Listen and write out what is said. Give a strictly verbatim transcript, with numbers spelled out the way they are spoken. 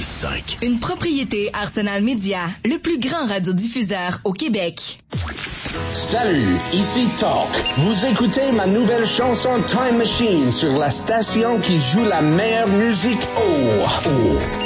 cinq. Une propriété Arsenal Media, le plus grand radiodiffuseur au Québec. Salut, ici Talk. Vous écoutez ma nouvelle chanson Time Machine sur la station qui joue la meilleure musique. Oh, oh.